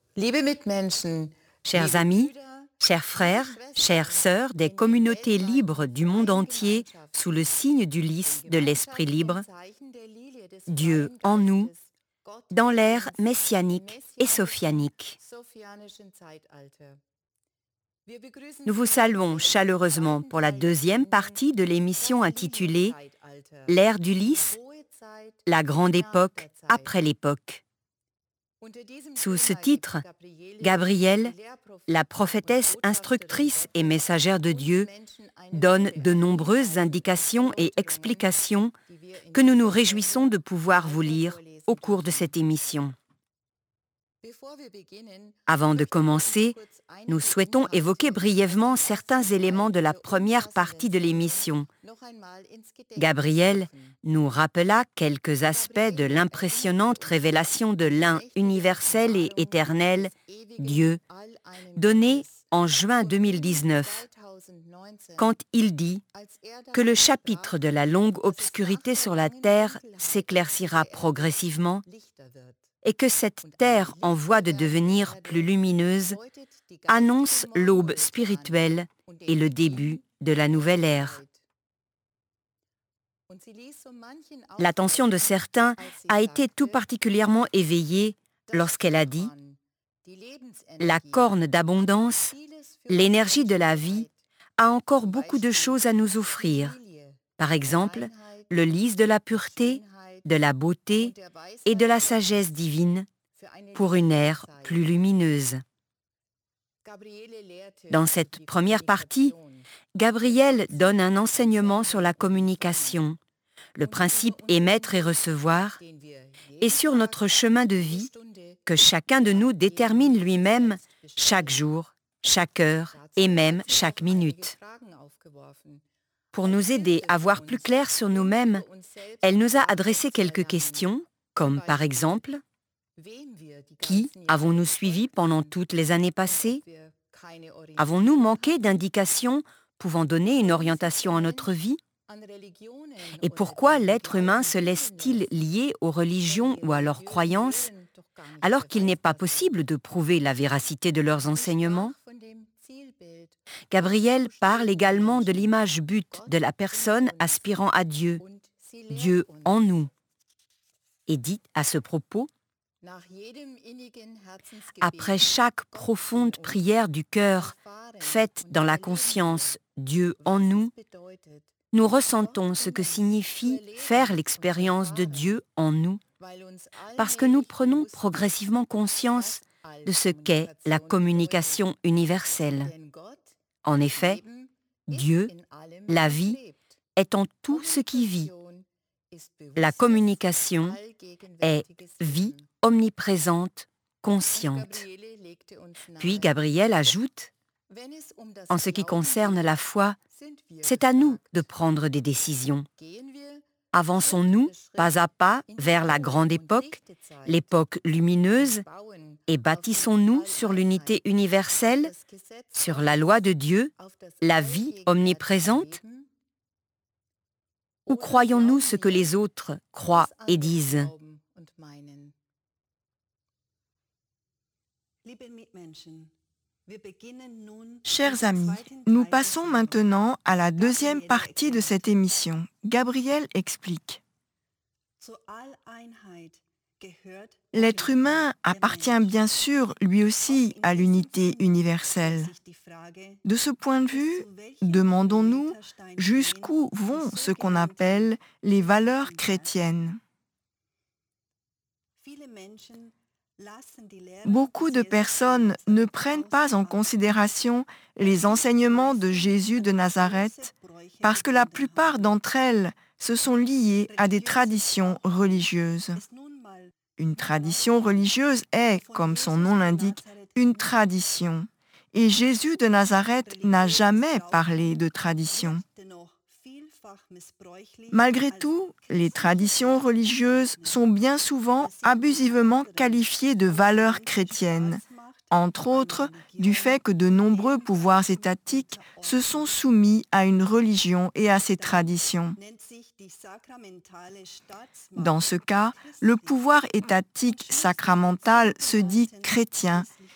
Liebe Mitmenschen, Chers liebe amis, Brüder, chers frères, liebe chères Schwestern, sœurs des in der communautés weltweiten libres du monde gleichen entier Gemeinschaft, sous le signe du dem lys de l'Esprit gemeinschaftlichen libre, Zeichen der Lilie des Dieu freien en nous, Geistes, Gott dans in l'ère uns, im messianique et messianischen, sophianique. sophianischen Zeitalter. Wir begrüßen Nous vous Sie saluons herzlich zum chaleureusement zweiten pour la Teil der deuxième Sendung partie de Das l'émission intitulée Lilienzeitalter, L'ère du die lys, hohe Zeit la grande nach époque der Zeit. après l'époque. Unter diesem Sous ce Thema gibt titre, Gabriele, Gabrielle, die la Lehrprophetin und prophétesse Botschafterin instructrice et Gottes, messagère de uns Dieu, Menschen donne einige de nombreuses Hinweise und indications et Erläuterungen, explications die wir in que nous nous dieser réjouissons Sendung de pouvoir vous weiter lire au vorlesen cours de dürfen. cette émission. Bevor wir beginnen, Avant de möchten wir uns commencer, kurz nous einige souhaitons évoquer Inhalte brièvement aus dem certains ersten éléments Teil de la der première umfassenden partie de Sendung l'émission. noch einmal ins Gedächtnis Gabriel rufen. nous rappela quelques aspects de Gabriele l'impressionnante erinnerte uns révélation de an die l'un mächtige universel et Offenbarung éternel, des ewigen, Dieu, alleinenden donnée Gottes en juin im Juni 2019, 2019, quand il dit als er que le davon sprach, chapitre de la longue dass es nach obscurité der sur la langen terre Dunkelheit s'éclaircira der Erde progressivement lichter wird. et que cette Und terre eine en voie lichter de werdende devenir plus Erde lumineuse deutet die annonce geistige l'aube Morgenröte an spirituelle und et den le Beginn début de la der nouvelle ère. Endzeit. Und sie ließ so manchen L'attention de aufhorchen, certains als sie a été tout sagte, particulièrement éveillée das lorsqu'elle a dit Trichorn, die « La Lebensenergie, corne hat d'abondance, vieles für uns l'énergie de Menschen la vie, bereit, a encore zum beaucoup de Beispiel choses à nous die offrir. Lilie Par der exemple, Reinheit, le lys de la der pureté, Schönheit de la beauté und der et de Weisheit la Gottes sagesse divine für eine pour une lichtere ère Zeit. plus lumineuse. » Gabriele lehrte Dans über cette die première partie, Kommunikation, Gabriel das donne un Prinzip von enseignement sur Senden la und Empfangen communication, le und über principe unseren émettre et Weg, recevoir, den wir et jeden sur Tag, notre chemin de jede vie Stunde, que chacun de ja nous jede détermine Minute lui-même selbst chaque gestalten. jour, chaque heure et Dazu même hat sie chaque auch einige minute. Fragen aufgeworfen. Pour Als nous aider Hilfe à für voir plus uns, clair sur uns nous-mêmes, über uns selbst elle nous a Klarheit adressé zu quelques erlangen. questions, Zum comme par Beispiel, exemple, wem wir die qui ganzen Jahre avons-nous suivi gefolgt pendant sind toutes les années und passées? ob wir keine Avons-nous Orientierung manqué hatten, d'indications pouvant donner une warum sich orientation der à notre Mensch vie? an Religionen Et oder pourquoi dem l'être humain Glauben se binden laisse-t-il lässt, lier aux wenn religions die ou à leurs religiösen croyances Lehren doch gar nicht alors qu'il n'est pas beweisbar sind. possible de prouver la véracité de leurs Sie enseignements? sprach von dem Zielbild, Gabriel wozu parle streben die également de Menschen, l'image but Gott de la in personne uns, aspirant à Dieu, und sie lehrt Dieu en uns. nous, et dit à ce propos, Nach jedem innigen après Herzensgebet, chaque Gott in profonde uns, prière du cœur erfahren faite und dans la erleben conscience wir, Dieu en was es nous, bedeutet, nous Gott ressentons ce in que uns zu signifie erleben faire und zu l'expérience de erfahren, Dieu en nous, weil uns parce que nous allmählich prenons bewusst wird, progressivement conscience was all de ce qu'est la Kommunikation bedeutet. communication universelle. Denn Gott, En das effet, Leben, Dieu, ist in allem, la was vie, lebt. est en tout ce qui vit. Kommunikation ist La bewusstes, communication est allgegenwärtiges vie Leben. omniprésente, Und consciente. Gabriele legte uns Puis nahe, Gabriel ajoute, wenn es das en ce qui Glauben concerne geht, la foi, sind wir c'est à nous gefragt. de prendre des décisions. Gehen wir Avançons-nous Schritt für pas Schritt à pas in die vers la hohe grande und époque, lichte Zeit l'époque lumineuse, und bauen et auf die bâtissons-nous sur l'unité Alleinheit, auf universelle, das Gesetz sur la Gottes, loi de Dieu, auf das la vie allgegenwärtige omniprésente, Leben? ou Oder croyons-nous glauben ce que wir, les autres croient was et andere disent? glauben und meinen? Chers amis, nous passons maintenant à la deuxième partie de cette émission. Gabriel explique. L'être humain appartient bien sûr lui aussi à l'unité universelle. De ce point de vue, demandons-nous jusqu'où vont ce qu'on appelle les valeurs chrétiennes. Beaucoup de personnes ne prennent pas en considération les enseignements de Jésus de Nazareth parce que la plupart d'entre elles se sont liées à des traditions religieuses. Une tradition religieuse est, comme son nom l'indique, une tradition. Et Jésus de Nazareth n'a jamais parlé de tradition. Malgré tout, les traditions religieuses sont bien souvent abusivement qualifiées de valeurs chrétiennes, entre autres du fait que de nombreux pouvoirs étatiques se sont soumis à une religion et à ses traditions. Dans ce cas, le pouvoir étatique sacramental se dit chrétien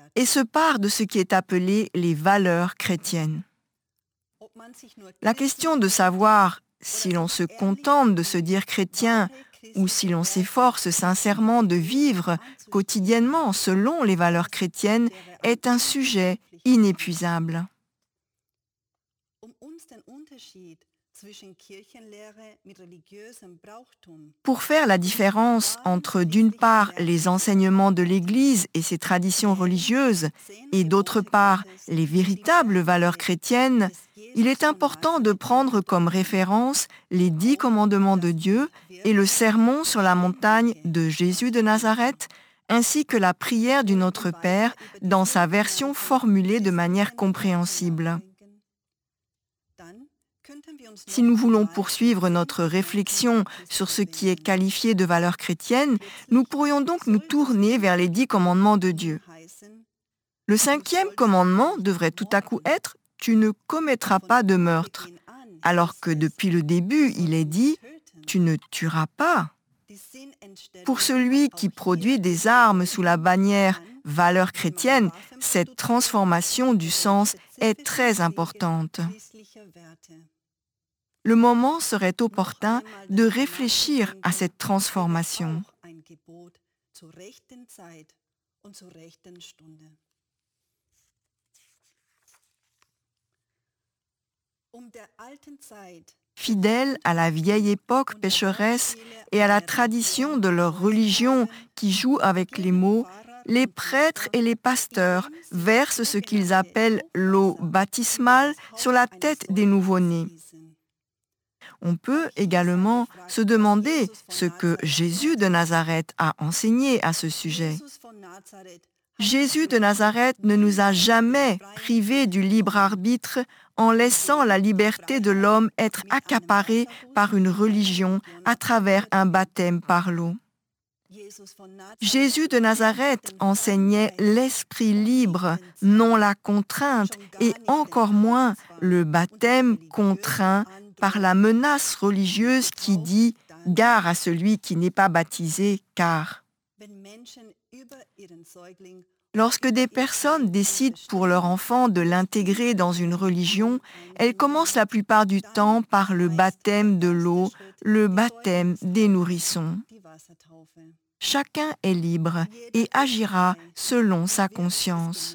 et se part de ce qui est appelé les valeurs chrétiennes. La question de savoir si l'on se contente de se dire chrétien ou si l'on s'efforce sincèrement de vivre quotidiennement selon les valeurs chrétiennes est un sujet inépuisable. Pour faire la différence entre, d'une part, les enseignements de l'Église et ses traditions religieuses, et d'autre part, les véritables valeurs chrétiennes, il est important de prendre comme référence les 10 commandements de Dieu et le sermon sur la montagne de Jésus de Nazareth, ainsi que la prière du Notre Père dans sa version formulée de manière compréhensible. Si nous voulons poursuivre notre réflexion sur ce qui est qualifié de valeurs chrétiennes, nous pourrions donc nous tourner vers les 10 commandements de Dieu. Le 5e commandement devrait tout à coup être « Tu ne commettras pas de meurtre », alors que depuis le début, il est dit « Tu ne tueras pas ». Pour celui qui produit des armes sous la bannière « valeurs chrétiennes », cette transformation du sens est très importante. Le moment serait opportun de réfléchir à cette transformation. Fidèles à la vieille époque pécheresse et à la tradition de leur religion qui joue avec les mots, les prêtres et les pasteurs versent ce qu'ils appellent l'eau baptismale sur la tête des nouveau-nés. On peut également se demander ce que Jésus de Nazareth a enseigné à ce sujet. Jésus de Nazareth ne nous a jamais privés du libre arbitre en laissant la liberté de l'homme être accaparée par une religion à travers un baptême par l'eau. Jésus de Nazareth enseignait l'esprit libre, non la contrainte, et encore moins le baptême contraint par la menace religieuse qui dit « Gare à celui qui n'est pas baptisé, car… » Lorsque des personnes décident pour leur enfant de l'intégrer dans une religion, elles commencent la plupart du temps par le baptême de l'eau, le baptême des nourrissons. Chacun est libre et agira selon sa conscience.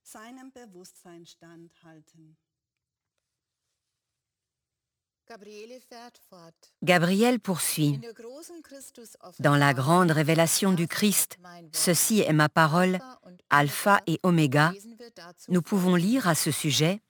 Gabriel poursuit. Dans la grande révélation du Christ, ceci est ma parole, Alpha et Oméga, nous pouvons lire à ce sujet: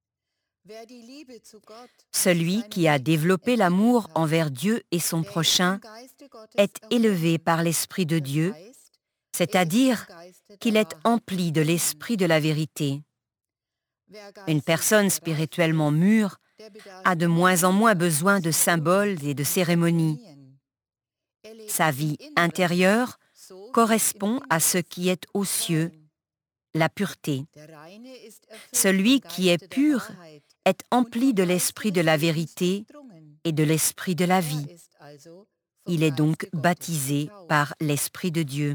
celui qui a développé l'amour envers Dieu et son prochain est élevé par l'Esprit de Dieu, c'est-à-dire qu'il est empli de l'Esprit de la vérité. Une personne spirituellement mûre a de moins en moins besoin de symboles et de cérémonies. Sa vie intérieure correspond à ce qui est aux cieux, la pureté. Celui qui est pur est empli de l'esprit de la vérité et de l'esprit de la vie. Il est donc baptisé par l'Esprit de Dieu.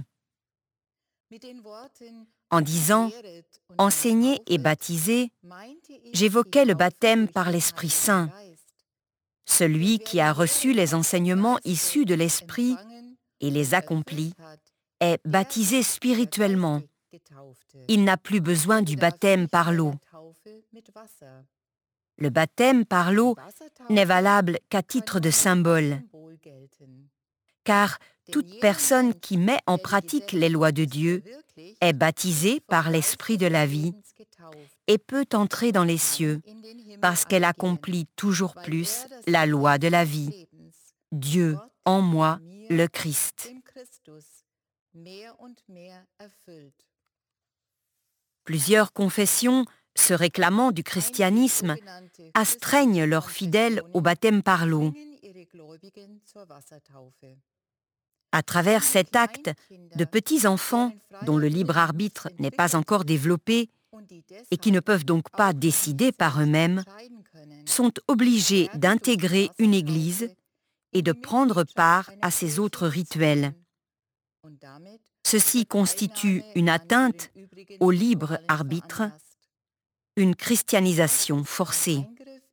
En disant « enseigner et baptiser », j'évoquais le baptême par l'Esprit Saint. Celui qui a reçu les enseignements issus de l'Esprit et les accomplit est baptisé spirituellement. Il n'a plus besoin du baptême par l'eau. Le baptême par l'eau n'est valable qu'à titre de symbole, car toute personne qui met en pratique les lois de Dieu est baptisée par l'Esprit de la vie et peut entrer dans les cieux parce qu'elle accomplit toujours plus la loi de la vie. Dieu en moi, le Christ. Plusieurs confessions, se réclamant du christianisme, astreignent leurs fidèles au baptême par l'eau. À travers cet acte, de petits enfants, dont le libre arbitre n'est pas encore développé et qui ne peuvent donc pas décider par eux-mêmes, sont obligés d'intégrer une église et de prendre part à ses autres rituels. Ceci constitue une atteinte au libre arbitre, une christianisation forcée.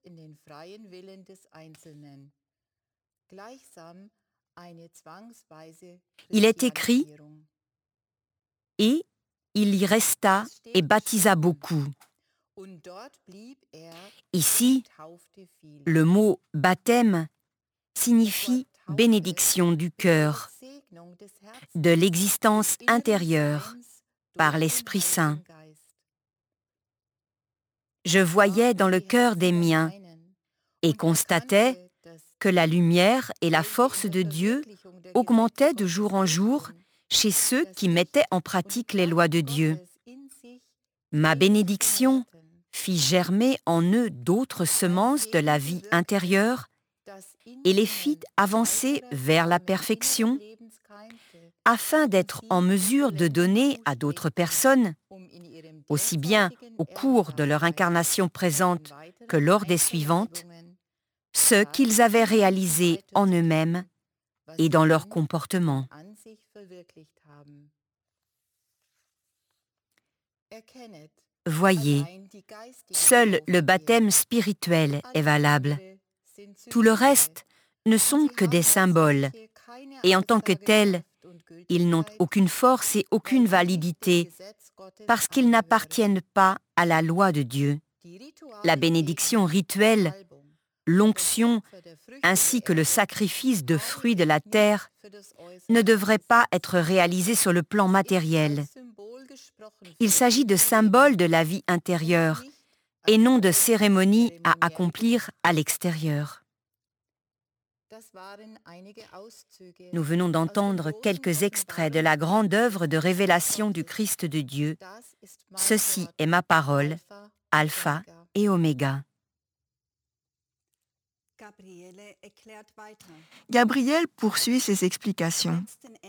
Il est écrit « Et il y resta et baptisa beaucoup ». Ici, le mot « baptême » signifie bénédiction du cœur, de l'existence intérieure, par l'Esprit Saint. Je voyais dans le cœur des miens et constatais que la lumière et la force de Dieu augmentaient de jour en jour chez ceux qui mettaient en pratique les lois de Dieu. Ma bénédiction fit germer en eux d'autres semences de la vie intérieure et les fit avancer vers la perfection, afin d'être en mesure de donner à d'autres personnes, aussi bien au cours de leur incarnation présente que lors des suivantes, ce qu'ils avaient réalisé en eux-mêmes et dans leur comportement. Voyez, seul le baptême spirituel est valable. Tout le reste ne sont que des symboles, et en tant que tels, ils n'ont aucune force et aucune validité, parce qu'ils n'appartiennent pas à la loi de Dieu. La bénédiction rituelle, l'onction, ainsi que le sacrifice de fruits de la terre ne devraient pas être réalisés sur le plan matériel. Il s'agit de symboles de la vie intérieure et non de cérémonies à accomplir à l'extérieur. Nous venons d'entendre quelques extraits de la grande œuvre de révélation du Christ de Dieu. Ceci est ma parole, Alpha et Oméga. Gabriel poursuit ses explications.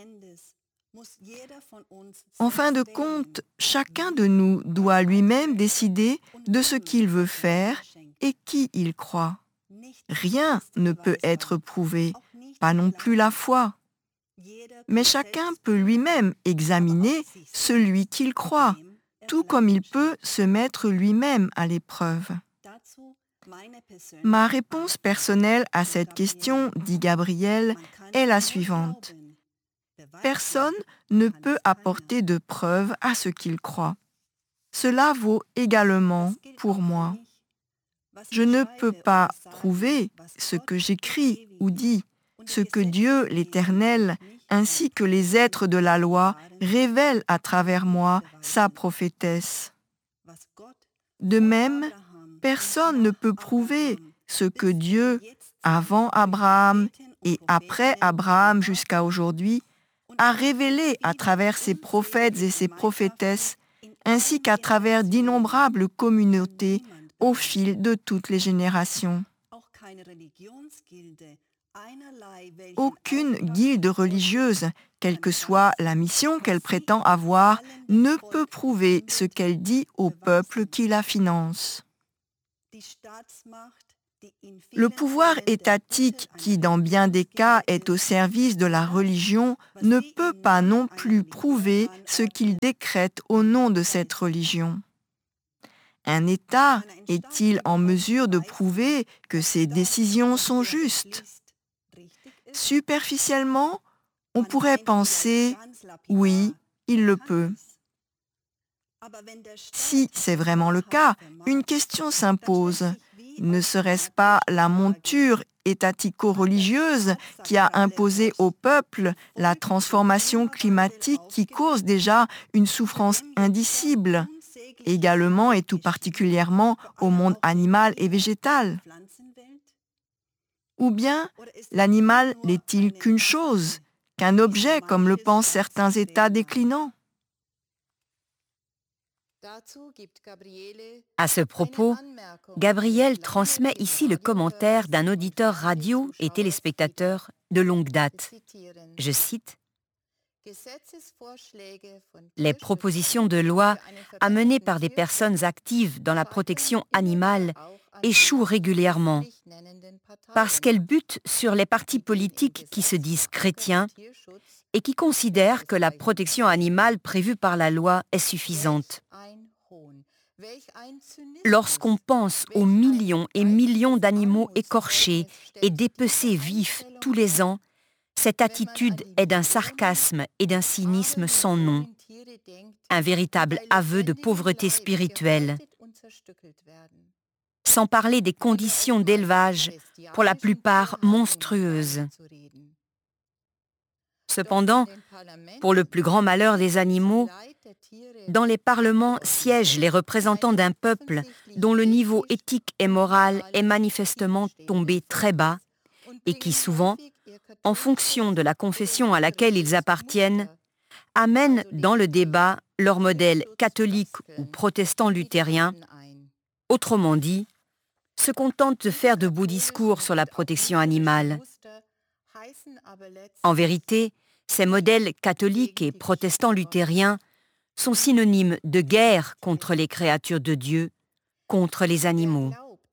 En fin de compte, chacun de nous doit lui-même décider de ce qu'il veut faire et qui il croit. Rien ne peut être prouvé, pas non plus la foi. Mais chacun peut lui-même examiner celui qu'il croit, tout comme il peut se mettre lui-même à l'épreuve. Ma réponse personnelle à cette question, dit Gabriel, est la suivante. Personne ne peut apporter de preuves à ce qu'il croit. Cela vaut également pour moi. Je ne peux pas prouver ce que j'écris ou dis, ce que Dieu, l'Éternel, ainsi que les êtres de la loi révèlent à travers moi, sa prophétesse. De même, personne ne peut prouver ce que Dieu, avant Abraham et après Abraham jusqu'à aujourd'hui, a révélé à travers ses prophètes et ses prophétesses, ainsi qu'à travers d'innombrables communautés au fil de toutes les générations. Aucune guilde religieuse, quelle que soit la mission qu'elle prétend avoir, ne peut prouver ce qu'elle dit au peuple qui la finance. Le pouvoir étatique qui, dans bien des cas, est au service de la religion, ne peut pas non plus prouver ce qu'il décrète au nom de cette religion. Un État est-il en mesure de prouver que ses décisions sont justes? Superficiellement, on pourrait penser « oui, il le peut ». Si c'est vraiment le cas, une question s'impose. Ne serait-ce pas la monture étatico-religieuse qui a imposé au peuple la transformation climatique qui cause déjà une souffrance indicible, également et tout particulièrement au monde animal et végétal? Ou bien, l'animal n'est-il qu'une chose, qu'un objet comme le pensent certains États déclinants? À ce propos, Gabriel transmet ici le commentaire d'un auditeur radio et téléspectateur de longue date. Je cite « Les propositions de loi amenées par des personnes actives dans la protection animale échouent régulièrement parce qu'elles butent sur les partis politiques qui se disent chrétiens et qui considèrent que la protection animale prévue par la loi est suffisante. Lorsqu'on pense aux millions et millions d'animaux écorchés et dépecés vifs tous les ans, cette attitude est d'un sarcasme et d'un cynisme sans nom, un véritable aveu de pauvreté spirituelle. Sans parler des conditions d'élevage, pour la plupart monstrueuses. Cependant, pour le plus grand malheur des animaux, dans les parlements siègent les représentants d'un peuple dont le niveau éthique et moral est manifestement tombé très bas et qui souvent, en fonction de la confession à laquelle ils appartiennent, amènent dans le débat leur modèle catholique ou protestant luthérien, autrement dit, se contentent de faire de beaux discours sur la protection animale. En vérité, ces modèles catholiques et protestants luthériens sont synonymes de guerre contre les créatures de Dieu, contre les animaux.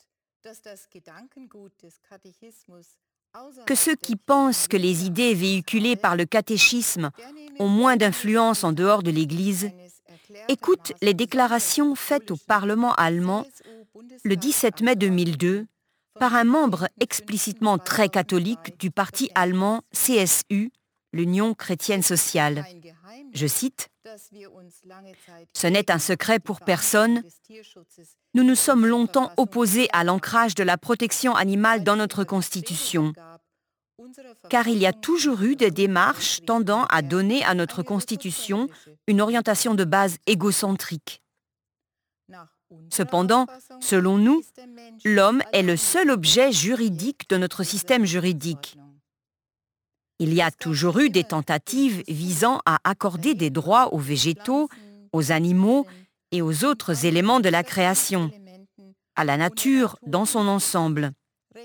Que ceux qui pensent que les idées véhiculées par le catéchisme ont moins d'influence en dehors de l'Église écoutent les déclarations faites au Parlement allemand le 17 mai 2002 par un membre explicitement très catholique du parti allemand CSU, l'Union chrétienne sociale. Je cite, « Ce n'est un secret pour personne. Nous nous sommes longtemps opposés à l'ancrage de la protection animale dans notre Constitution, car il y a toujours eu des démarches tendant à donner à notre Constitution une orientation de base égocentrique. Cependant, selon nous, l'homme est le seul objet juridique de notre système juridique. Il y a toujours eu des tentatives visant à accorder des droits aux végétaux, aux animaux et aux autres éléments de la création, à la nature dans son ensemble.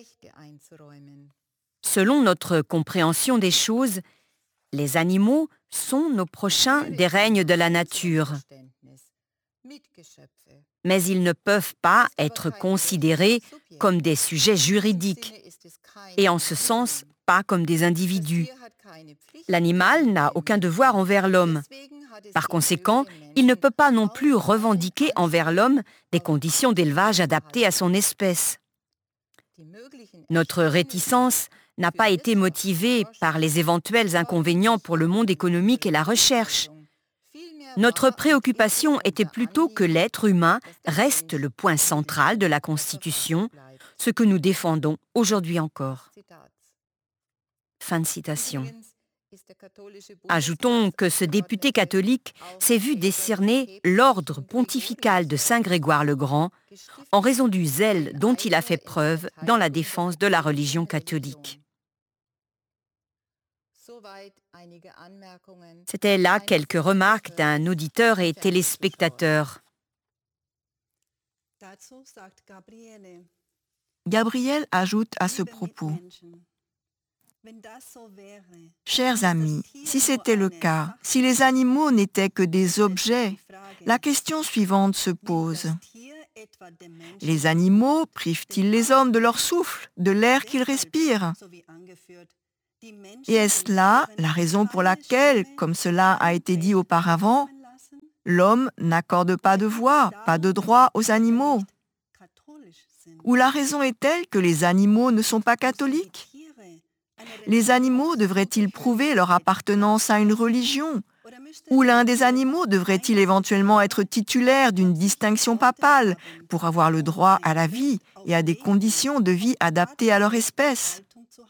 Selon notre compréhension des choses, les animaux sont nos prochains des règnes de la nature. Mais ils ne peuvent pas être considérés comme des sujets juridiques, et en ce sens, pas comme des individus. L'animal n'a aucun devoir envers l'homme. Par conséquent, il ne peut pas non plus revendiquer envers l'homme des conditions d'élevage adaptées à son espèce. Notre réticence n'a pas été motivée par les éventuels inconvénients pour le monde économique et la recherche. Notre préoccupation était plutôt que l'être humain reste le point central de la Constitution, ce que nous défendons aujourd'hui encore. » Fin de citation. Ajoutons que ce député catholique s'est vu décerner l'ordre pontifical de Saint Grégoire le Grand en raison du zèle dont il a fait preuve dans la défense de la religion catholique. C'était là quelques remarques d'un auditeur et téléspectateur. Gabriel ajoute à ce propos: « Chers amis, si c'était le cas, si les animaux n'étaient que des objets, la question suivante se pose. Les animaux privent-ils les hommes de leur souffle, de l'air qu'ils respirent ? Et est-ce là la raison pour laquelle, comme cela a été dit auparavant, l'homme n'accorde pas de voix, pas de droit aux animaux ? Ou la raison est telle que les animaux ne sont pas catholiques ? Les animaux devraient-ils prouver leur appartenance à une religion ? Ou l'un des animaux devrait-il éventuellement être titulaire d'une distinction papale pour avoir le droit à la vie et à des conditions de vie adaptées à leur espèce ?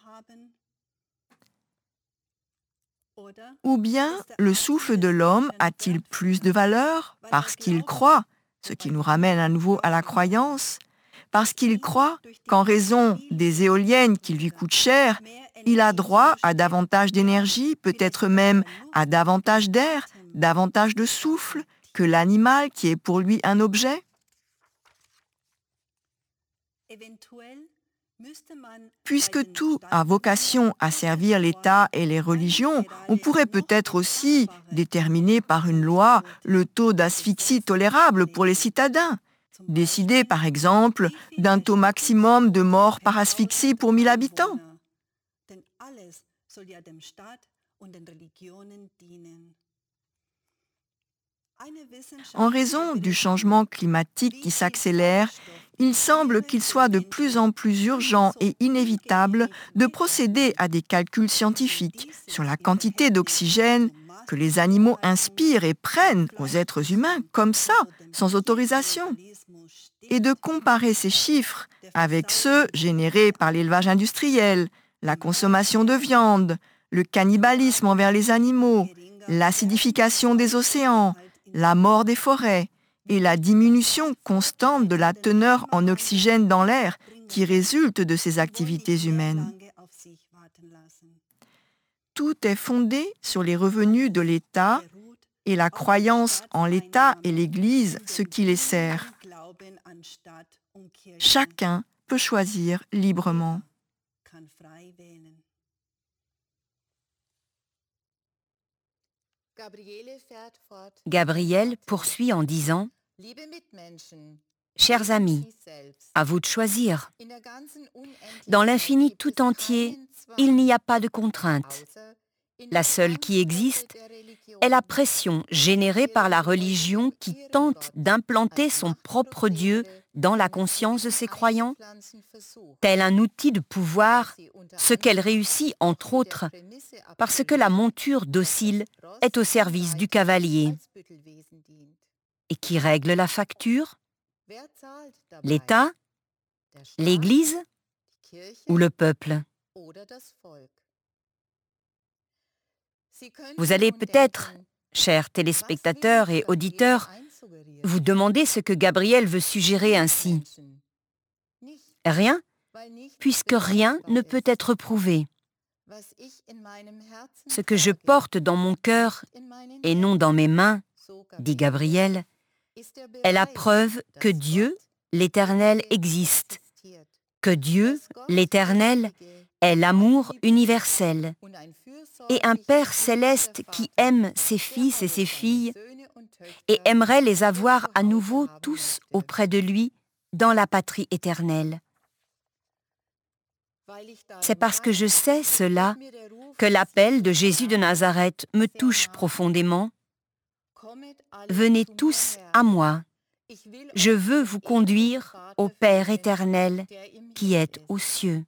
Ou bien le souffle de l'homme a-t-il plus de valeur parce qu'il croit, ce qui nous ramène à nouveau à la croyance, parce qu'il croit qu'en raison des éoliennes qui lui coûtent cher, il a droit à davantage d'énergie, peut-être même à davantage d'air, davantage de souffle que l'animal qui est pour lui un objet ? Puisque tout a vocation à servir l'État et les religions, on pourrait peut-être aussi déterminer par une loi le taux d'asphyxie tolérable pour les citadins. Décider par exemple d'un taux maximum de morts par asphyxie pour 1000 habitants. En raison du changement climatique qui s'accélère, il semble qu'il soit de plus en plus urgent et inévitable de procéder à des calculs scientifiques sur la quantité d'oxygène que les animaux inspirent et prennent aux êtres humains comme ça, sans autorisation, et de comparer ces chiffres avec ceux générés par l'élevage industriel, la consommation de viande, le cannibalisme envers les animaux, l'acidification des océans, la mort des forêts et la diminution constante de la teneur en oxygène dans l'air qui résulte de ces activités humaines. Tout est fondé sur les revenus de l'État et la croyance en l'État et l'Église, ce qui les sert. Chacun peut choisir librement. Gabriel poursuit en disant « Chers amis, à vous de choisir. Dans l'infini tout entier, il n'y a pas de contrainte. La seule qui existe est la pression générée par la religion qui tente d'implanter son propre Dieu dans la conscience de ses croyants, tel un outil de pouvoir, ce qu'elle réussit entre autres parce que la monture docile est au service du cavalier. Et qui règle la facture? L'État, l'Église ou le peuple? Vous allez peut-être, chers téléspectateurs et auditeurs, vous demander ce que Gabriel veut suggérer ainsi. Rien, puisque rien ne peut être prouvé. Ce que je porte dans mon cœur et non dans mes mains, dit Gabriel, est la preuve que Dieu, l'Éternel, existe, que Dieu, l'Éternel, est l'amour universel et un Père céleste qui aime ses fils et ses filles et aimerait les avoir à nouveau tous auprès de lui dans la patrie éternelle. C'est parce que je sais cela que l'appel de Jésus de Nazareth me touche profondément. Venez tous à moi. Je veux vous conduire au Père éternel qui est aux cieux.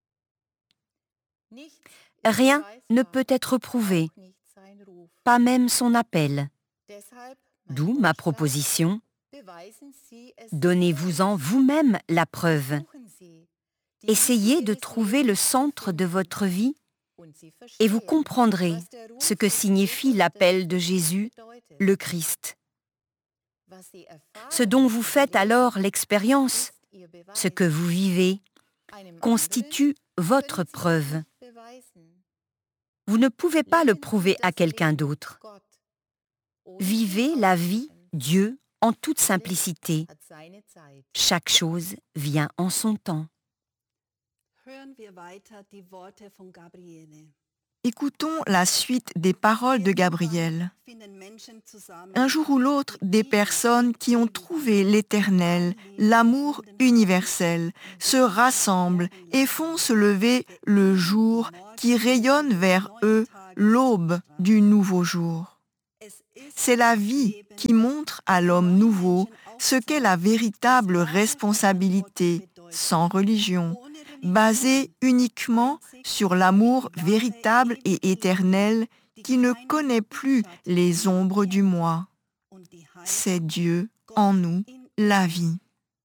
Rien ne peut être prouvé, pas même son appel. D'où ma proposition. Donnez-vous-en vous-même la preuve. Essayez de trouver le centre de votre vie et vous comprendrez ce que signifie l'appel de Jésus, le Christ. Ce dont vous faites alors l'expérience, ce que vous vivez, constitue votre preuve. Vous ne pouvez pas le prouver à quelqu'un d'autre. Vivez la vie Dieu en toute simplicité. Chaque chose vient en son temps. Écoutons la suite des paroles de Gabriel. Un jour ou l'autre, des personnes qui ont trouvé l'Éternel, l'amour universel, se rassemblent et font se lever le jour qui rayonne vers eux l'aube du nouveau jour. C'est la vie qui montre à l'homme nouveau ce qu'est la véritable responsabilité, sans religion, basée uniquement sur l'amour véritable et éternel qui ne connaît plus les ombres du moi. C'est Dieu en nous, la vie.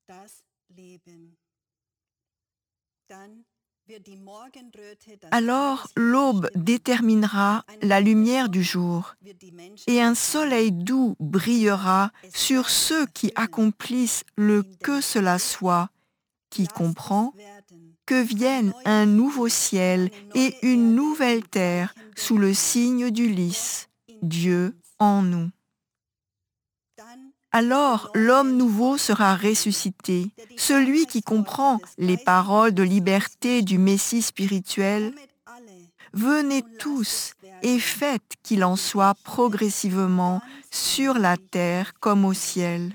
Alors l'aube déterminera la lumière du jour et un soleil doux brillera sur ceux qui accomplissent le que cela soit, qui comprend que vienne un nouveau ciel et une nouvelle terre sous le signe du lys, Dieu en nous. Alors l'homme nouveau sera ressuscité, celui qui comprend les paroles de liberté du Messie spirituel. Venez tous et faites qu'il en soit progressivement sur la terre comme au ciel.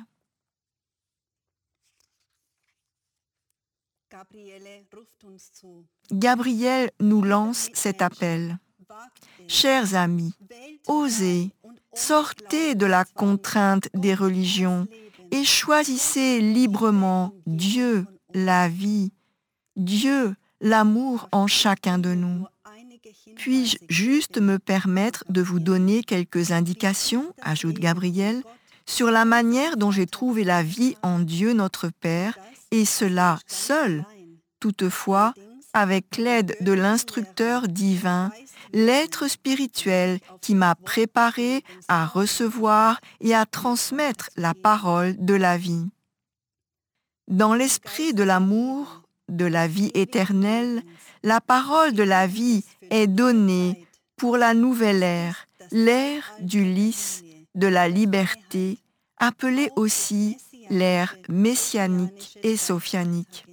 Gabriel nous lance cet appel. Chers amis, osez, sortez de la contrainte des religions et choisissez librement Dieu, la vie, Dieu, l'amour en chacun de nous. Puis-je juste me permettre de vous donner quelques indications, ajoute Gabriel, sur la manière dont j'ai trouvé la vie en Dieu notre Père, et cela seul, toutefois, avec l'aide de l'instructeur divin, l'être spirituel qui m'a préparé à recevoir et à transmettre la parole de la vie. Dans l'esprit de l'amour, de la vie éternelle, la parole de la vie est donnée pour la nouvelle ère, l'ère du lys, de la liberté, appelée aussi l'ère messianique et sophianique.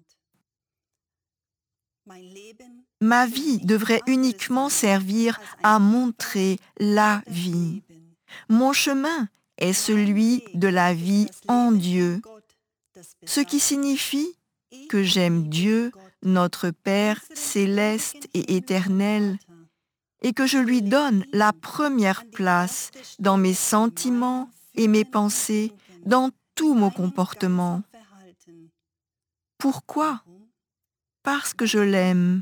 Ma vie devrait uniquement servir à montrer la vie. Mon chemin est celui de la vie en Dieu, ce qui signifie que j'aime Dieu, notre Père céleste et éternel, et que je lui donne la première place dans mes sentiments et mes pensées, dans tout mon comportement. Pourquoi ? Parce que je l'aime.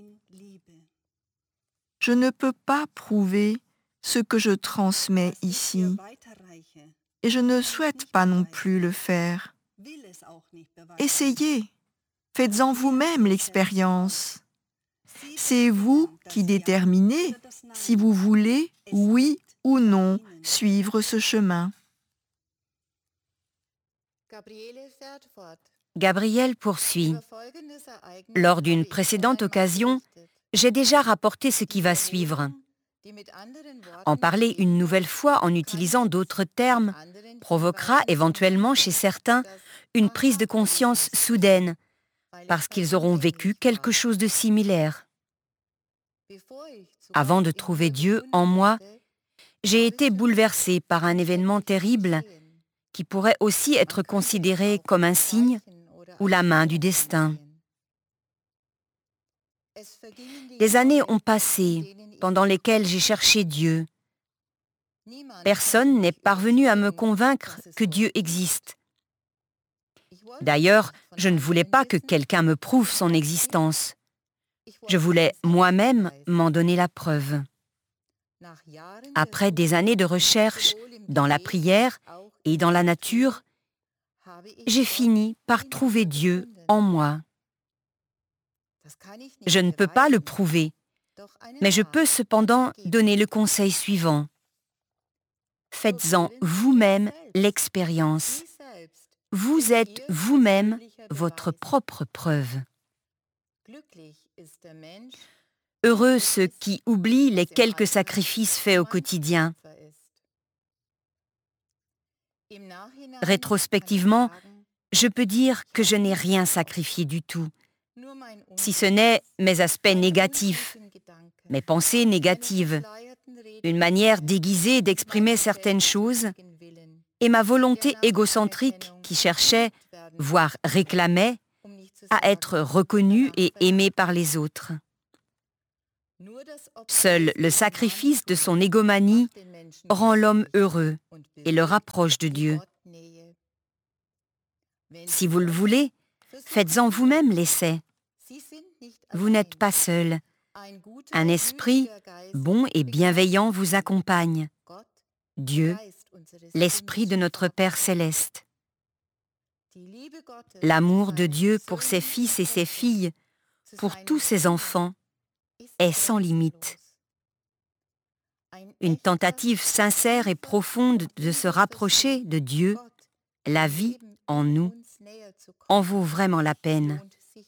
Je ne peux pas prouver ce que je transmets ici, et je ne souhaite pas non plus le faire. Essayez, faites-en vous-même l'expérience. C'est vous qui déterminez si vous voulez, oui ou non, suivre ce chemin. Gabriel poursuit. Lors d'une précédente occasion, j'ai déjà rapporté ce qui va suivre. En parler une nouvelle fois en utilisant d'autres termes provoquera éventuellement chez certains une prise de conscience soudaine, parce qu'ils auront vécu quelque chose de similaire. Avant de trouver Dieu en moi, j'ai été bouleversée par un événement terrible qui pourrait aussi être considéré comme un signe ou la main du destin. Des années ont passé pendant lesquelles j'ai cherché Dieu. Personne n'est parvenu à me convaincre que Dieu existe. D'ailleurs, je ne voulais pas que quelqu'un me prouve son existence. Je voulais moi-même m'en donner la preuve. Après des années de recherche dans la prière et dans la nature, j'ai fini par trouver Dieu en moi. Je ne peux pas le prouver, mais je peux cependant donner le conseil suivant. Faites-en vous-même l'expérience. Vous êtes vous-même votre propre preuve. Heureux ceux qui oublient les quelques sacrifices faits au quotidien. Rétrospectivement, je peux dire que je n'ai rien sacrifié du tout, si ce n'est mes aspects négatifs, mes pensées négatives, une manière déguisée d'exprimer certaines choses et ma volonté égocentrique qui cherchait, voire réclamait, à être reconnue et aimée par les autres. Seul le sacrifice de son égomanie rend l'homme heureux et le rapproche de Dieu. Si vous le voulez, faites-en vous-même l'essai. Vous n'êtes pas seul. Un esprit bon et bienveillant vous accompagne. Dieu, l'Esprit de notre Père céleste. L'amour de Dieu pour ses fils et ses filles, pour tous ses enfants, est sans limite. Une tentative sincère et profonde de se rapprocher de Dieu, la vie en nous, en vaut vraiment la peine.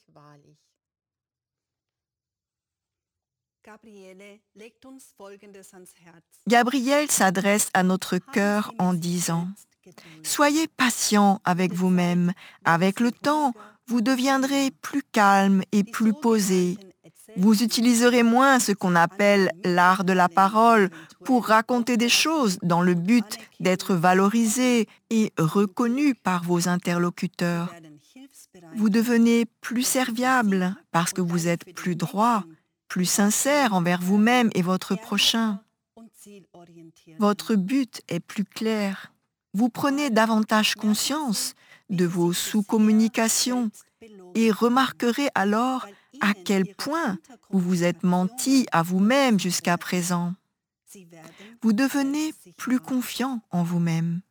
Gabriel s'adresse à notre cœur en disant « Soyez patient avec vous-même. Avec le temps, vous deviendrez plus calme et plus posé. Vous utiliserez moins ce qu'on appelle l'art de la parole pour raconter des choses dans le but d'être valorisé et reconnu par vos interlocuteurs. Vous devenez plus serviable parce que vous êtes plus droit, plus sincère envers vous-même et votre prochain. Votre but est plus clair. Vous prenez davantage conscience de vos sous-communications et remarquerez alors à quel point vous vous êtes menti à vous-même jusqu'à présent. Vous devenez plus confiant en vous-même.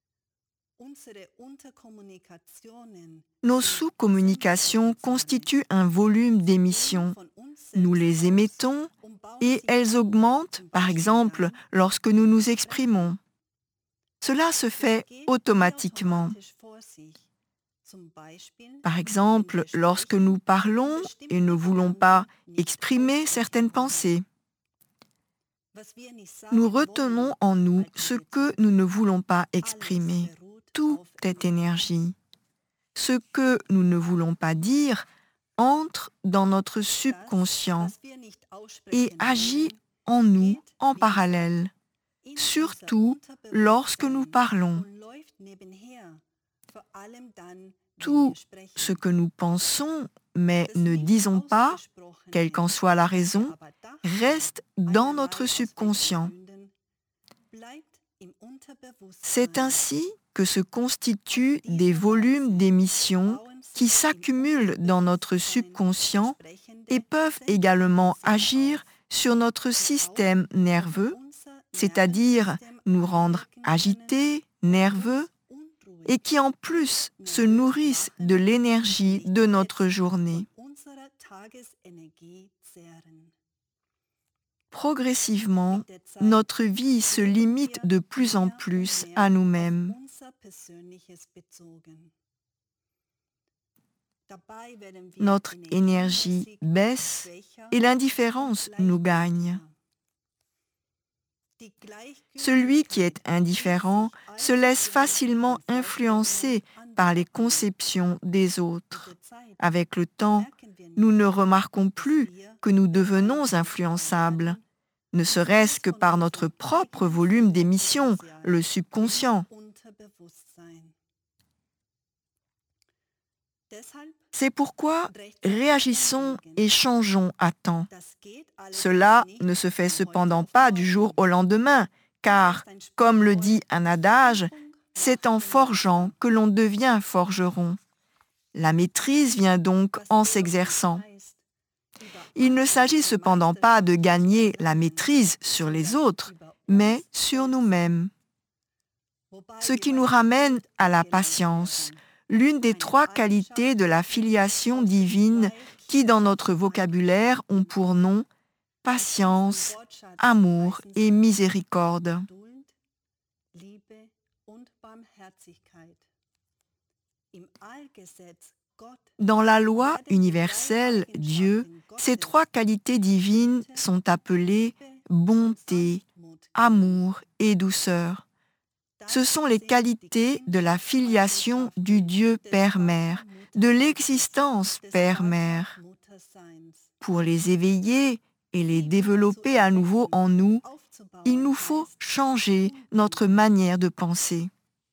Nos sous-communications constituent un volume d'émissions. Nous les émettons et elles augmentent, par exemple, lorsque nous nous exprimons. Cela se fait automatiquement. Par exemple, lorsque nous parlons et ne voulons pas exprimer certaines pensées. Nous retenons en nous ce que nous ne voulons pas exprimer. Tout est énergie. Ce que nous ne voulons pas dire entre dans notre subconscient et agit en nous en parallèle, surtout lorsque nous parlons. Tout ce que nous pensons mais ne disons pas, quelle qu'en soit la raison, reste dans notre subconscient. C'est ainsi que se constituent des volumes d'émissions qui s'accumulent dans notre subconscient et peuvent également agir sur notre système nerveux, c'est-à-dire nous rendre agités, nerveux, et qui en plus se nourrissent de l'énergie de notre journée. Progressivement, notre vie se limite de plus en plus à nous-mêmes. Notre énergie baisse et l'indifférence nous gagne. Celui qui est indifférent se laisse facilement influencer par les conceptions des autres. Avec le temps, nous ne remarquons plus que nous devenons influençables, ne serait-ce que par notre propre volume d'émission, le subconscient. C'est pourquoi réagissons et changeons à temps. Cela ne se fait cependant pas du jour au lendemain, car, comme le dit un adage, c'est en forgeant que l'on devient forgeron. La maîtrise vient donc en s'exerçant. Il ne s'agit cependant pas de gagner la maîtrise sur les autres, mais sur nous-mêmes. Ce qui nous ramène à la patience, l'une des 3 qualités de la filiation divine qui, dans notre vocabulaire, ont pour nom patience, amour et miséricorde. Dans la loi universelle, Dieu, ces 3 qualités divines sont appelées bonté, amour et douceur. Ce sont les qualités de la filiation du Dieu Père-Mère, de l'existence Père-Mère. Pour les éveiller et les développer à nouveau en nous, il nous faut changer notre manière de penser.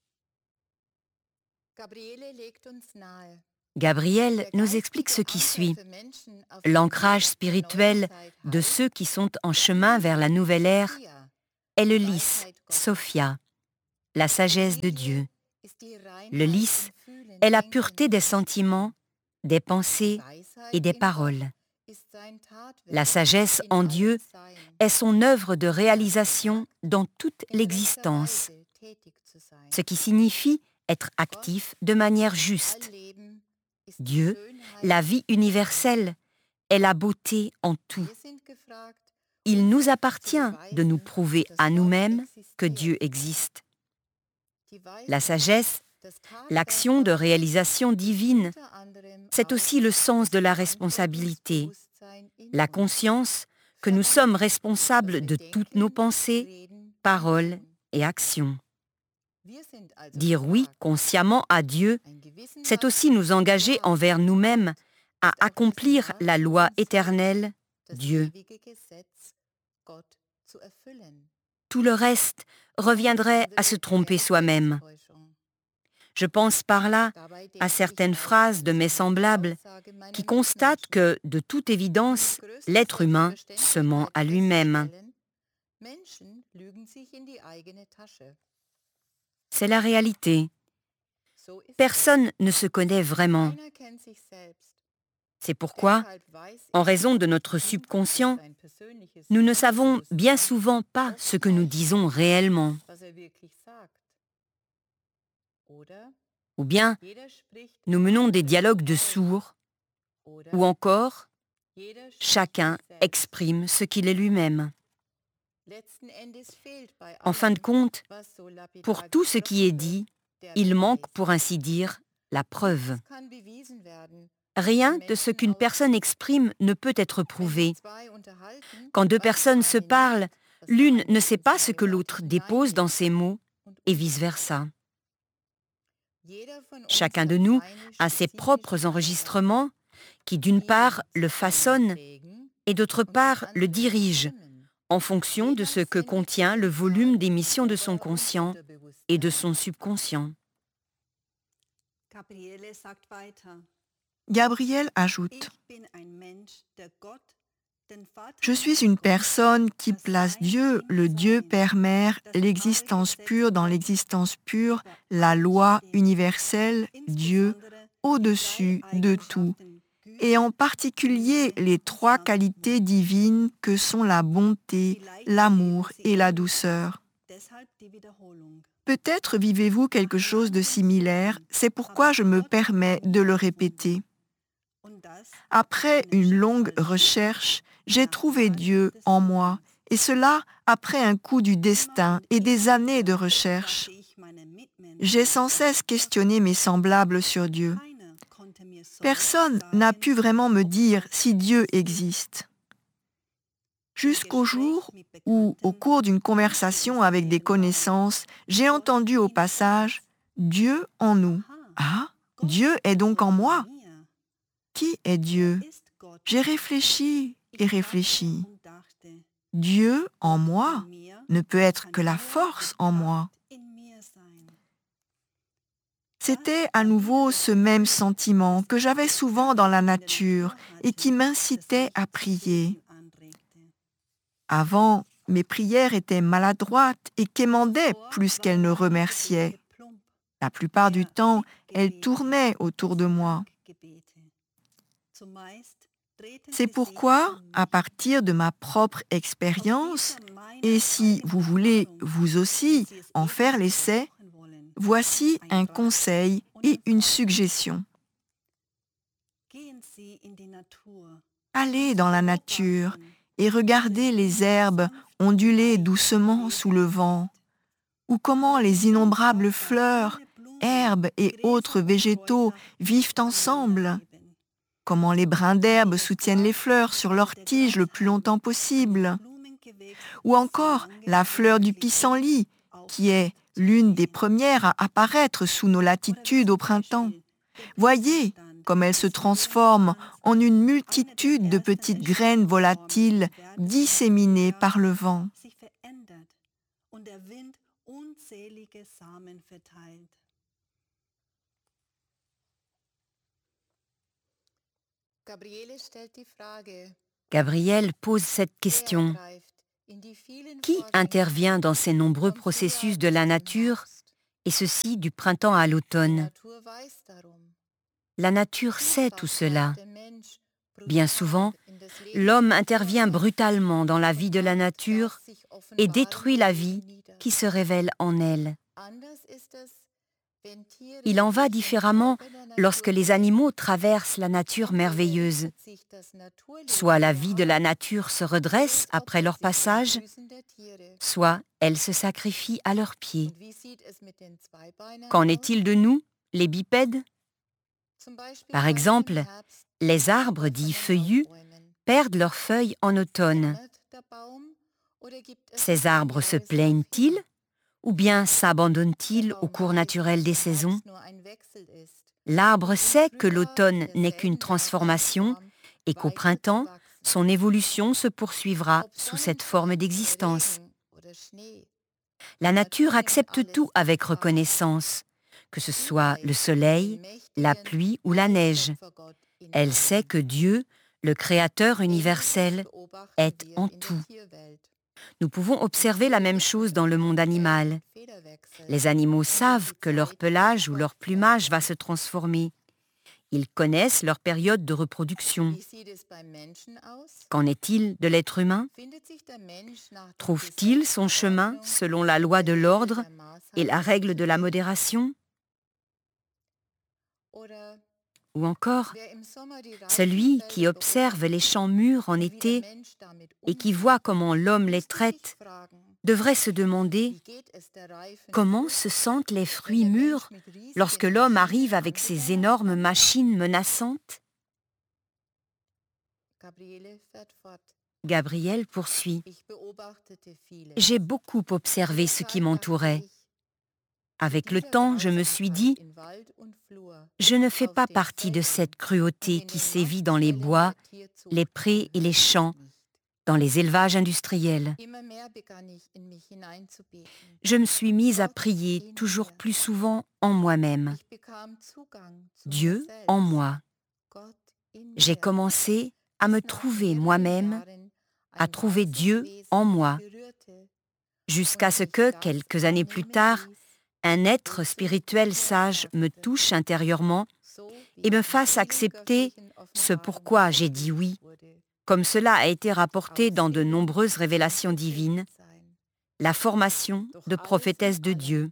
Gabriel nous explique ce qui suit. L'ancrage spirituel de ceux qui sont en chemin vers la nouvelle ère est le lys, Sophia, la sagesse de Dieu. Le lys est la pureté des sentiments, des pensées et des paroles. La sagesse en Dieu est son œuvre de réalisation dans toute l'existence, ce qui signifie être actif de manière juste. Dieu, la vie universelle, est la beauté en tout. Il nous appartient de nous prouver à nous-mêmes que Dieu existe. La sagesse, l'action de réalisation divine, c'est aussi le sens de la responsabilité, la conscience que nous sommes responsables de toutes nos pensées, paroles et actions. Dire oui consciemment à Dieu, c'est aussi nous engager envers nous-mêmes à accomplir la loi éternelle, Dieu. Tout le reste reviendrait à se tromper soi-même. Je pense par là à certaines phrases de mes semblables qui constatent que, de toute évidence, l'être humain se ment à lui-même. C'est la réalité. Personne ne se connaît vraiment. C'est pourquoi, en raison de notre subconscient, nous ne savons bien souvent pas ce que nous disons réellement. Ou bien, nous menons des dialogues de sourds, ou encore, chacun exprime ce qu'il est lui-même. En fin de compte, pour tout ce qui est dit, il manque, pour ainsi dire, la preuve. Rien de ce qu'une personne exprime ne peut être prouvé. Quand deux personnes se parlent, l'une ne sait pas ce que l'autre dépose dans ses mots, et vice-versa. Chacun de nous a ses propres enregistrements qui, d'une part, le façonnent et d'autre part, le dirigent en fonction de ce que contient le volume d'émission de son conscient et de son subconscient. Gabriel ajoute, « Je suis une personne qui place Dieu, le Dieu Père-Mère, l'existence pure dans l'existence pure, la loi universelle, Dieu, au-dessus de tout, et en particulier les trois qualités divines que sont la bonté, l'amour et la douceur. Peut-être vivez-vous quelque chose de similaire, c'est pourquoi je me permets de le répéter. Après une longue recherche, j'ai trouvé Dieu en moi, et cela après un coup du destin et des années de recherche. J'ai sans cesse questionné mes semblables sur Dieu. Personne n'a pu vraiment me dire si Dieu existe. Jusqu'au jour où, au cours d'une conversation avec des connaissances, j'ai entendu au passage « Dieu en nous ». Ah, Dieu est donc en moi. Qui est Dieu? J'ai réfléchi et réfléchi. Dieu en moi ne peut être que la force en moi. C'était à nouveau ce même sentiment que j'avais souvent dans la nature et qui m'incitait à prier. Avant, mes prières étaient maladroites et quémandaient plus qu'elles ne remerciaient. La plupart du temps, elles tournaient autour de moi. C'est pourquoi, à partir de ma propre expérience, et si vous voulez vous aussi en faire l'essai, voici un conseil et une suggestion. Allez dans la nature et regardez les herbes onduler doucement sous le vent, ou comment les innombrables fleurs, herbes et autres végétaux vivent ensemble, comment les brins d'herbe soutiennent les fleurs sur leurs tiges le plus longtemps possible, ou encore la fleur du pissenlit, qui est l'une des premières à apparaître sous nos latitudes au printemps. Voyez comme elle se transforme en une multitude de petites graines volatiles disséminées par le vent. Gabriel pose cette question. Qui intervient dans ces nombreux processus de la nature, et ceci du printemps à l'automne? La nature sait tout cela. Bien souvent, l'homme intervient brutalement dans la vie de la nature et détruit la vie qui se révèle en elle. Il en va différemment lorsque les animaux traversent la nature merveilleuse. Soit la vie de la nature se redresse après leur passage, soit elle se sacrifie à leurs pieds. Qu'en est-il de nous, les bipèdes? Par exemple, les arbres dits feuillus perdent leurs feuilles en automne. Ces arbres se plaignent-ils ou bien s'abandonnent-ils au cours naturel des saisons? L'arbre sait que l'automne n'est qu'une transformation et qu'au printemps, son évolution se poursuivra sous cette forme d'existence. La nature accepte tout avec reconnaissance, que ce soit le soleil, la pluie ou la neige. Elle sait que Dieu, le Créateur universel, est en tout. Nous pouvons observer la même chose dans le monde animal. Les animaux savent que leur pelage ou leur plumage va se transformer. Ils connaissent leur période de reproduction. Qu'en est-il de l'être humain? Trouve-t-il son chemin selon la loi de l'ordre et la règle de la modération? Ou encore, celui qui observe les champs mûrs en été et qui voit comment l'homme les traite devrait se demander comment se sentent les fruits mûrs lorsque l'homme arrive avec ses énormes machines menaçantes. Gabriel poursuit. J'ai beaucoup observé ce qui m'entourait. Avec le temps, je me suis dit, je ne fais pas partie de cette cruauté qui sévit dans les bois, les prés et les champs, dans les élevages industriels. Je me suis mise à prier toujours plus souvent en moi-même. Dieu en moi. J'ai commencé à me trouver moi-même, à trouver Dieu en moi, jusqu'à ce que, quelques années plus tard, un être spirituel sage me touche intérieurement et me fasse accepter ce pourquoi j'ai dit oui, comme cela a été rapporté dans de nombreuses révélations divines, la formation de prophétesse de Dieu.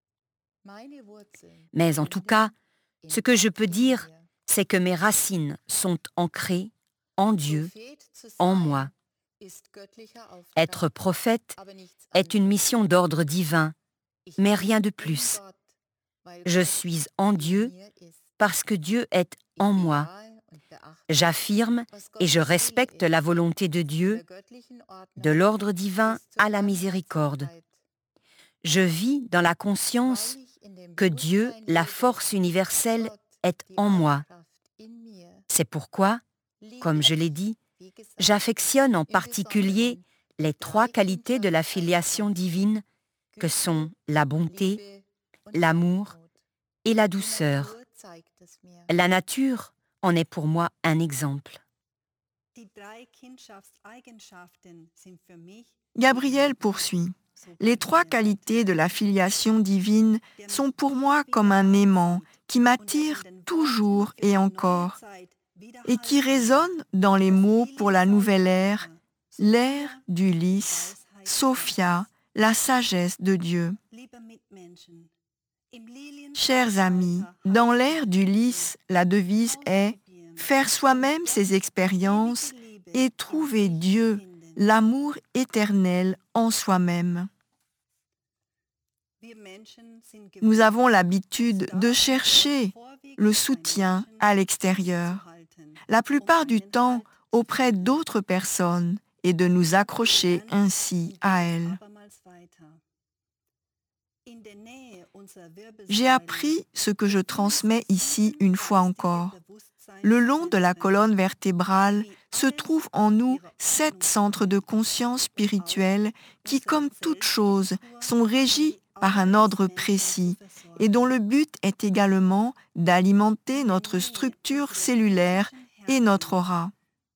Mais en tout cas, ce que je peux dire, c'est que mes racines sont ancrées en Dieu, en moi. Être prophète est une mission d'ordre divin, mais rien de plus. Je suis en Dieu parce que Dieu est en moi. J'affirme et je respecte la volonté de Dieu, de l'ordre divin à la miséricorde. Je vis dans la conscience que Dieu, la force universelle, est en moi. C'est pourquoi, comme je l'ai dit, j'affectionne en particulier les 3 qualités de la filiation divine que sont la bonté, l'amour et la douceur. La nature en est pour moi un exemple. Gabriel poursuit. Les 3 qualités de la filiation divine sont pour moi comme un aimant qui m'attire toujours et encore et qui résonne dans les mots pour la nouvelle ère, l'ère d'Ulysse, Sophia, la sagesse de Dieu. Chers amis, dans l'ère d'Ulysse, la devise est « Faire soi-même ses expériences et trouver Dieu, l'amour éternel en soi-même ». Nous avons l'habitude de chercher le soutien à l'extérieur, la plupart du temps auprès d'autres personnes, et de nous accrocher ainsi à elles. J'ai appris ce que je transmets ici une fois encore. Le long de la colonne vertébrale se trouvent en nous 7 centres de conscience spirituelle qui, comme toutes choses, sont régis par un ordre précis et dont le but est également d'alimenter notre structure cellulaire et notre aura.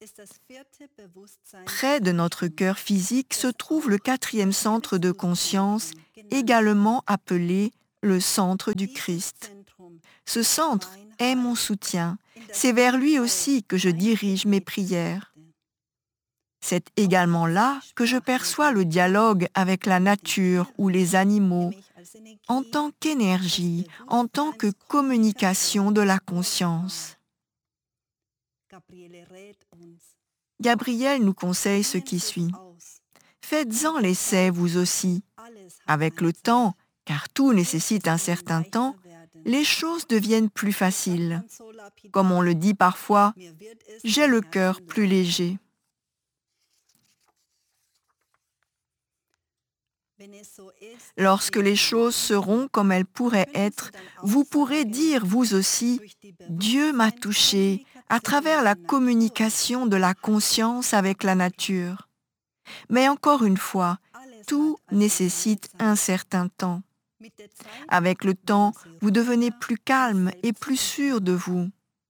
Près de notre cœur physique se trouve le 4e centre de conscience, également appelé le centre du Christ. Ce centre est mon soutien. C'est vers lui aussi que je dirige mes prières. C'est également là que je perçois le dialogue avec la nature ou les animaux, en tant qu'énergie, en tant que communication de la conscience. Gabriel nous conseille ce qui suit. Faites-en l'essai vous aussi. Avec le temps, car tout nécessite un certain temps, les choses deviennent plus faciles. Comme on le dit parfois, j'ai le cœur plus léger. Lorsque les choses seront comme elles pourraient être, vous pourrez dire vous aussi, Dieu m'a touché à travers la communication de la conscience avec la nature. Mais encore une fois, tout nécessite un certain temps. Avec le temps, vous devenez plus calme et plus sûr de vous.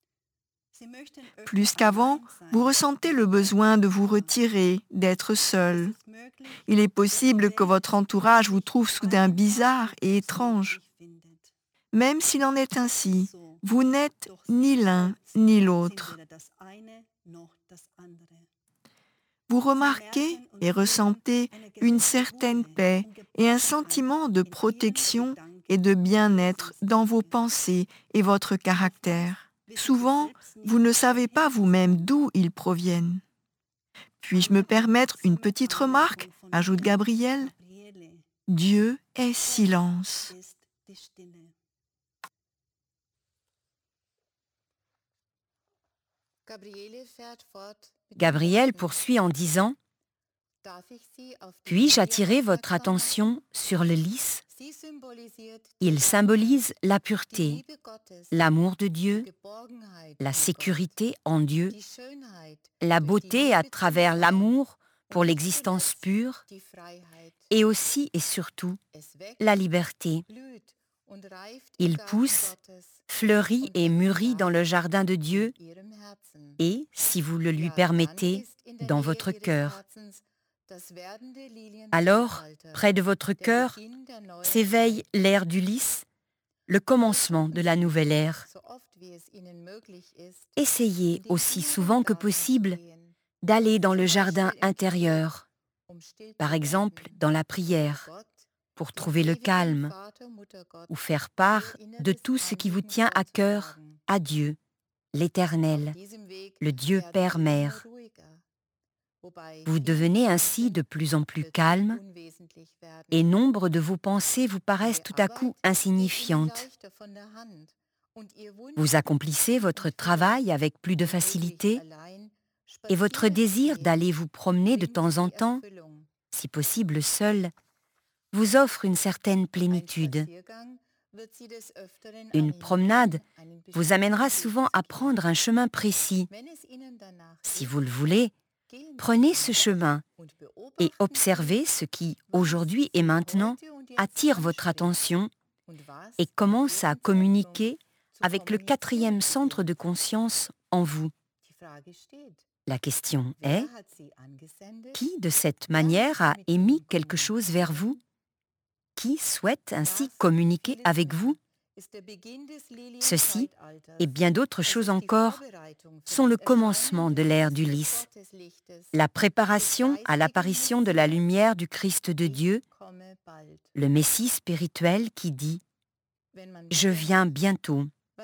Plus qu'avant, vous ressentez le besoin de vous retirer, d'être seul. Il est possible que votre entourage vous trouve soudain bizarre et étrange. Même s'il en est ainsi, vous n'êtes ni l'un ni l'autre. Vous remarquez et ressentez une certaine paix et un sentiment de protection et de bien-être dans vos pensées et votre caractère. Souvent, vous ne savez pas vous-même d'où ils proviennent. Puis-je me permettre une petite remarque, ajoute Gabriel. Dieu est silence. Gabriel poursuit en disant « Puis-je attirer votre attention sur le lys ? Il symbolise la pureté, l'amour de Dieu, la sécurité en Dieu, la beauté à travers l'amour pour l'existence pure et aussi et surtout la liberté. Il pousse, fleurit et mûrit dans le jardin de Dieu et, si vous le lui permettez, dans votre cœur. Alors, près de votre cœur, s'éveille l'ère du lys, le commencement de la nouvelle ère. Essayez aussi souvent que possible d'aller dans le jardin intérieur, par exemple dans la prière, pour trouver le calme ou faire part de tout ce qui vous tient à cœur à Dieu, l'Éternel, le Dieu Père-Mère. Vous devenez ainsi de plus en plus calme et nombre de vos pensées vous paraissent tout à coup insignifiantes. Vous accomplissez votre travail avec plus de facilité et votre désir d'aller vous promener de temps en temps, si possible seul, vous offre une certaine plénitude. Une promenade vous amènera souvent à prendre un chemin précis. Si vous le voulez, prenez ce chemin et observez ce qui, aujourd'hui et maintenant, attire votre attention et commence à communiquer avec le 4e centre de conscience en vous. La question est, qui de cette manière a émis quelque chose vers vous? Qui souhaite ainsi communiquer avec vous? Ceci, et bien d'autres choses encore, sont le commencement de l'ère du lys, la préparation à l'apparition de la lumière du Christ de Dieu, le Messie spirituel qui dit « Je viens bientôt ».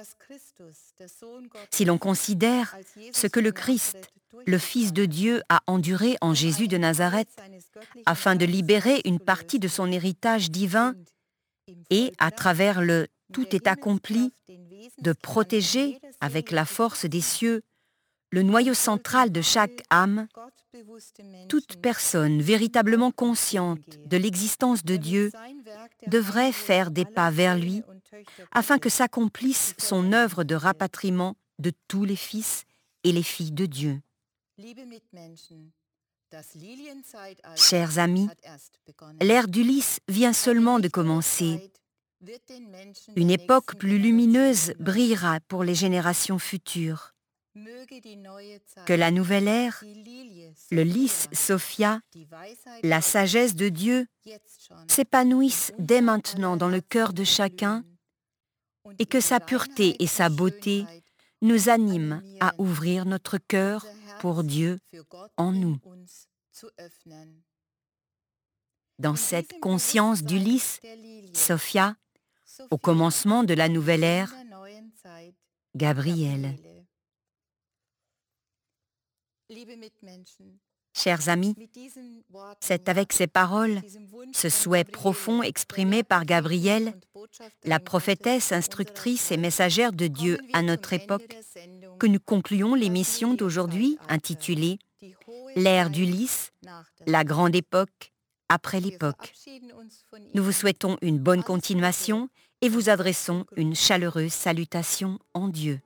Si l'on considère ce que le Christ, le Fils de Dieu, a enduré en Jésus de Nazareth afin de libérer une partie de son héritage divin et, à travers le « tout est accompli », de protéger, avec la force des cieux, le noyau central de chaque âme, toute personne véritablement consciente de l'existence de Dieu devrait faire des pas vers lui afin que s'accomplisse son œuvre de rapatriement de tous les fils et les filles de Dieu. Chers amis, l'ère du lys vient seulement de commencer. Une époque plus lumineuse brillera pour les générations futures. Que la nouvelle ère, le lys Sophia, la sagesse de Dieu, s'épanouissent dès maintenant dans le cœur de chacun et que sa pureté et sa beauté nous animent à ouvrir notre cœur pour Dieu en nous. Dans cette conscience du lys, Sophia, au commencement de la nouvelle ère, Gabriel. Chers amis, c'est avec ces paroles, ce souhait profond exprimé par Gabriel, la prophétesse instructrice et messagère de Dieu à notre époque, que nous concluons l'émission d'aujourd'hui intitulée « L'ère du lys, la grande époque après l'époque ». Nous vous souhaitons une bonne continuation et vous adressons une chaleureuse salutation en Dieu.